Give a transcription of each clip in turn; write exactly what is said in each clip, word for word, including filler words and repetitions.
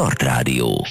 Start Rádió.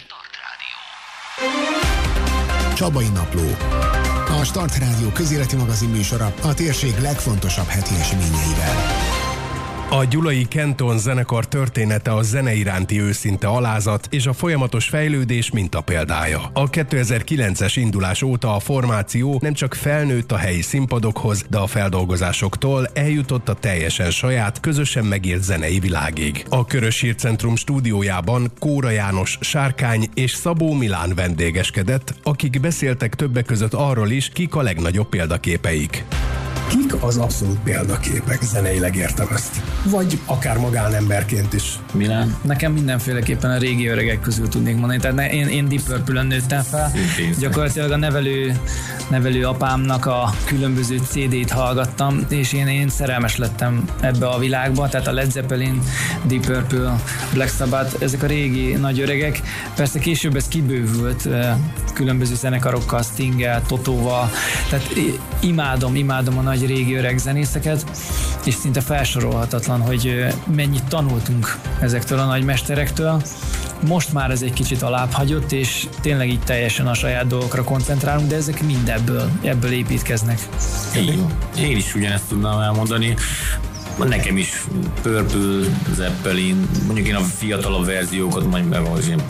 Csabai Napló. A Start Rádió közéleti magazin műsora a térség legfontosabb heti eseményeivel. A Gyulai Kenton zenekar története a zene iránti őszinte alázat és a folyamatos fejlődés mintapéldája. A kétezer-kilences indulás óta a formáció nem csak felnőtt a helyi színpadokhoz, de a feldolgozásoktól eljutott a teljesen saját, közösen megélt zenei világig. A Körös Hírcentrum stúdiójában Kóra János, Sárkány és Szabó Milán vendégeskedett, akik beszéltek többek között arról is, kik a legnagyobb példaképeik. Kik az abszolút példaképek, zeneileg értem ezt? Vagy akár magánemberként is. Milán? Nekem mindenféleképpen a régi öregek közül tudnék mondani. Tehát ne, én, én Deep Purple-ön nőttem fel. Szintén. Gyakorlatilag a nevelő, nevelő apámnak a különböző cé dét hallgattam, és én, én szerelmes lettem ebbe a világba. Tehát a Led Zeppelin, Deep Purple, Black Sabbath, ezek a régi nagy öregek. Persze később ez kibővült különböző zenekarokkal, Stinggel, Totóval. Tehát imádom, imádom a nagy régi öreg zenészeket, és szinte felsorolhatatlan, hogy mennyit tanultunk ezektől a nagy mesterektől. Most már ez egy kicsit alább hagyott, és tényleg így teljesen a saját dolgokra koncentrálunk, de ezek mind ebből, ebből építkeznek. Én, én is ugyanezt tudnám elmondani. Nekem is Purple, Zeppelin, mondjuk én a fiatalabb verziókat, majd meg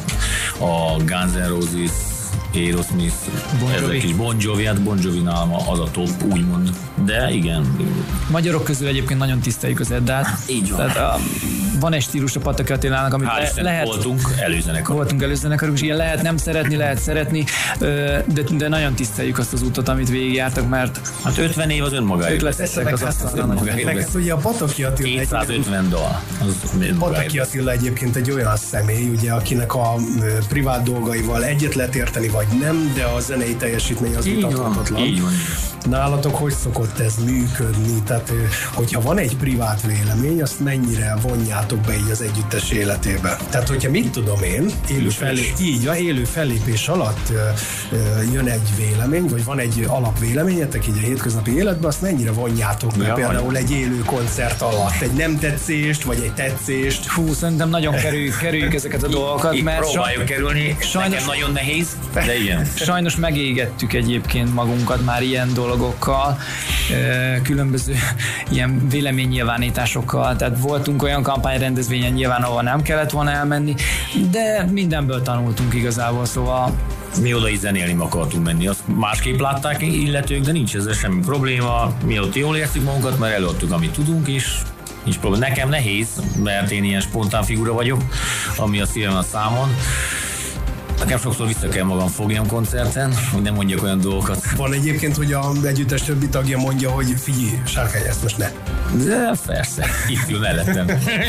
a Guns N' Roses, Aerosmith, bon ezek is, Bon Jovi, hát Bon Jovi-nál az a top, úgymond. De igen. Magyarok közül egyébként nagyon tiszteljük az Eddát. Így van. Tehát a, van egy stílus a Pataki Attilának, amit le, lehet... Voltunk előzenekarunk. Voltunk előzenekarunk, és ilyen lehet nem szeretni, lehet szeretni, de, de nagyon tiszteljük azt az útot, amit végigjártak, mert... Hát ötven év az önmagáig. Ötletettek az asztalra. Meg ugye a Pataki Attila... kétszázötven dal. Pataki Attila egyébként egy olyan személy, ugye, akinek a privát dolgaival egyet lehet érteni, vagy nem, de a zenei teljesítmény az vitathatatlan. Így van. Nálatok hogy szokott ez működni? Tehát, hogyha van egy privát vélemény, azt mennyire vonjátok be így az együttes életébe? Tehát, hogyha mit tudom én, élő, fellép, így, ja, élő fellépés alatt ö, ö, jön egy vélemény, vagy van egy alapvéleményetek így a hétköznapi életben, azt mennyire vonjátok be? Ja, például egy élő koncert alatt, egy nem tetszést, vagy egy tetszést? Hú, szerintem nagyon kerüljük, kerüljük ezeket a dolgokat, így mert próbáljuk kerülni, sajnos, nekem nagyon nehéz, de igen. Sajnos megégettük egyébként magunkat már ilyen dolgokkal, különböző ilyen véleménynyilvánításokkal, tehát voltunk olyan kampányrendezvényen nyilván, ahol nem kellett volna elmenni, de mindenből tanultunk igazából, szóval mi oda is zenélni akartunk menni, azt másképp látták illetők, de nincs ezzel semmi probléma, mi ott jól értük magunkat, mert előadtuk, amit tudunk, és nincs probléma. Nekem nehéz, mert én ilyen spontán figura vagyok, ami a szívem a számon. Nekem sokszor vissza kell magam fogjam koncerten, hogy nem mondjak olyan dolgokat. Van egyébként, hogy a együttes többi tagja mondja, hogy figyelj, Sárkány, ezt most ne. De persze, itt ül mellettem.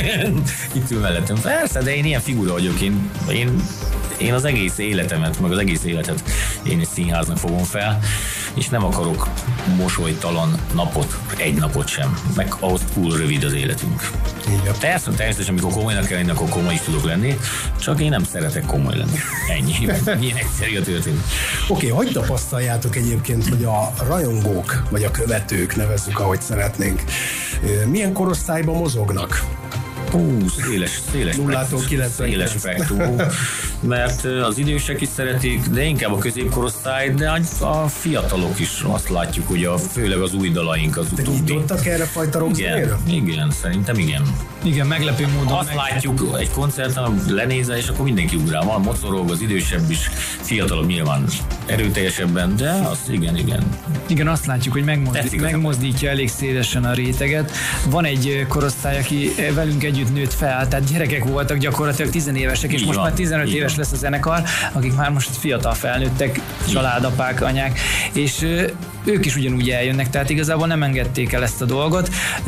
Itt ül mellettem. Persze, de én ilyen figura vagyok. Én, én, én az egész életemet, meg az egész életet én egy színháznak fogom fel, és nem akarok mosolytalan napot, egy napot sem, meg ahhoz túl rövid az életünk. Igen. Persze, természetesen, amikor komolynak kell lenni, akkor komoly is tudok lenni, csak én nem szeretek komoly lenni. Ennyi. Milyen egyszerű a történet. Oké, okay, hogy tapasztaljátok egyébként, hogy a rajongók, vagy a követők, nevezzük, ahogy szeretnénk, milyen korosztályban mozognak? Hú, széles, széles nullától széles spektrum, mert az idősek is szeretik, de inkább a középkorosztály, de a fiatalok is azt látjuk, hogy a, főleg az új dalaink az utóbbi. Te nyitottak erre fajta rockzenéről? Igen, igen, szerintem igen. Igen, meglepő módon. Azt meg... látjuk egy koncerten, lenézel, és akkor mindenki ugrál. Van mocorog, az idősebb is, fiatalabb nyilván erőteljesebben, de azt igen, igen. Igen, azt látjuk, hogy megmozdít, megmozdítja elég szélesen a réteget. Van egy korosztály, aki velünk együtt nőtt fel, tehát gyerekek voltak gyakorlatilag tizenévesek, és így most van, már tizenöt éves lesz a zenekar, akik már most fiatal felnőttek, családapák, anyák, és ők is ugyanúgy eljönnek, tehát igazából nem engedték el ezt a dolgot.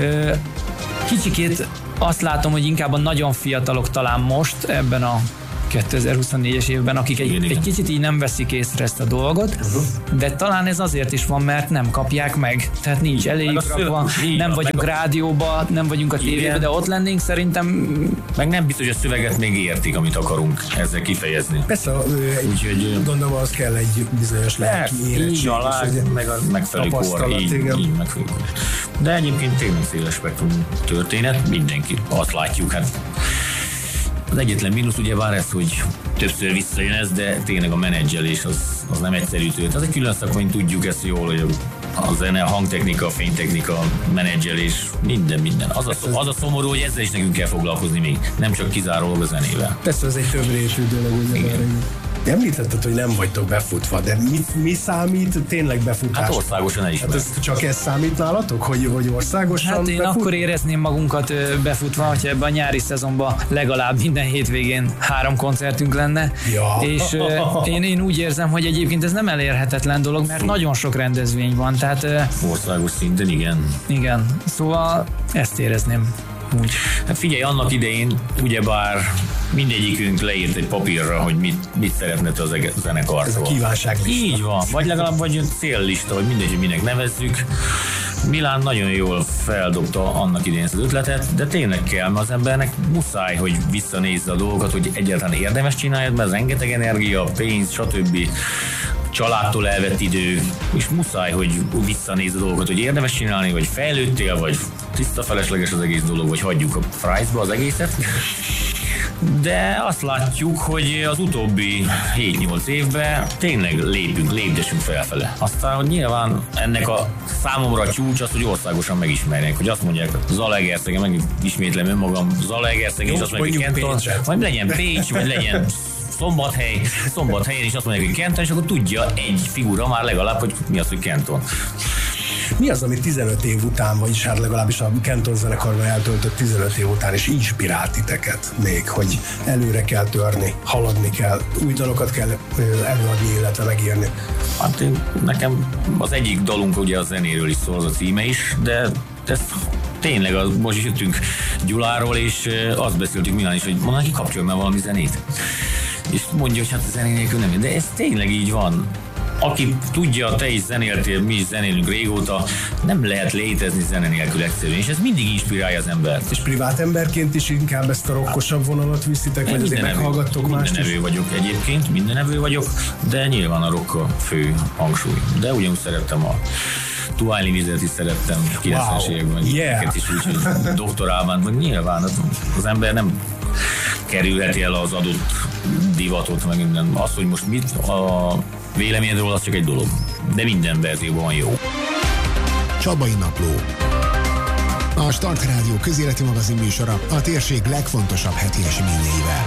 Kicsikét azt látom, hogy inkább a nagyon fiatalok talán most ebben a kétezer-huszonnégyes évben, akik egy, egy kicsit így nem veszik észre ezt a dolgot, uh-huh. de talán ez azért is van, mert nem kapják meg. Tehát nincs eléjük rakva, nem vagyunk a rádióba, nem vagyunk a tévében, de ott lennénk szerintem. Meg nem biztos, hogy a szöveget még értik, amit akarunk ezzel kifejezni. Persze, úgyhogy gondolom, az kell egy bizonyos lelki érettség. Meg a megfelelő kor. Így, így megfelelő kor. De egyébként tényleg széles spektrum történet, mindenki azt látjuk, hát Az egyetlen mínusz ugye bár ez, hogy többször visszajön ez, de tényleg a menedzselés az, az nem egyszerű tőle. Az egy külön szakmány, tudjuk ezt jól, hogy a zene, a hangtechnika, a fénytechnika, minden-minden, minden, minden. Az a, az a szomorú, hogy ezzel is nekünk kell foglalkozni még, nem csak kizárólag a zenével. Persze ez egy több rétű dolog, ugye. Említetted, hogy nem vagytok befutva, de mi, mi számít tényleg befutás? Hát országosan elismert. Hát ez csak ez számít nálatok, hogy, hogy országosan Hát én befut? akkor érezném magunkat befutva, hogyha ebben a nyári szezonban legalább minden hétvégén három koncertünk lenne. Ja. És én, én úgy érzem, hogy egyébként ez nem elérhetetlen dolog, mert nagyon sok rendezvény van. Tehát, országos szinten, igen. Igen, szóval ezt érezném. Úgy. Hát figyelj, annak idején ugyebár mindegyikünk leírt egy papírra, hogy mit, mit szeretne te az zenekartól. Ez a kívánságlista. Így van, vagy legalább vagy céllista, hogy mindegy, hogy minek nevezzük. Milán nagyon jól feldobta annak idején az ötletet, de tényleg kell, mert az embernek muszáj, hogy visszanézze a dolgokat, hogy egyáltalán érdemes csináljad, mert rengeteg energia, pénz, stb. Családtól elvett idő, és muszáj, hogy visszanézz a dolgokat, hogy érdemes csinálni, vagy fejlődtél, vagy tiszta felesleges az egész dolog, vagy hagyjuk a price-ba az egészet. De azt látjuk, hogy az utóbbi hét-nyolc évben tényleg lépünk, lépdesünk felfele. Aztán, hogy nyilván ennek a számomra a csúcs az, hogy országosan megismerjenek, hogy azt mondják, Zalaegerszegen, meg ismétlem önmagam, Zalaegerszegen, és azt mondják, hogy Kenton, vagy legyen Pécs, vagy legyen Szombathely, Szombathelyen is azt mondják, hogy Kenton, és akkor tudja egy figura már legalább, hogy mi az, hogy Kenton. Mi az, ami tizenöt év után, vagyis hát legalábbis a Kenton zenekarban eltöltött tizenöt év után is inspirált titeket még, hogy előre kell törni, haladni kell, új dalokat kell előadni, illetve megírni? Hát én, nekem az egyik dalunk ugye a zenéről is szól, az a címe is, de ez tényleg, az, most is jöttünk Gyuláról, és azt beszéltük Milán is, hogy mondanak, ki kapcsolj már valami zenét. És mondja, hogy hát a zené nélkül nem, de ez tényleg így van. Aki tudja, te is zenéltél, mi is zenélünk régóta, nem lehet létezni zene nélkül egyszerűen, és ez mindig inspirálja az embert. És privát emberként is inkább ezt a rokkosabb vonalat viszitek, vagy azért meghallgattok mást is? Mindenevő vagyok egyébként, mindenevő vagyok, de nyilván a rock a fő hangsúly. De ugyanúgy szerettem a Tuáli Vizet is szerettem kilencvenes wow. években, Yeah. is úgy, hogy doktorálban, vagy nyilván az, az ember nem kerülheti el az adott divatot, meg minden. Az, hogy most mit a véleményedről, az csak egy dolog. De minden verzióban jó. Csabai Napló. A Start Rádió közéleti magazin műsora a térség legfontosabb heti eseményeivel.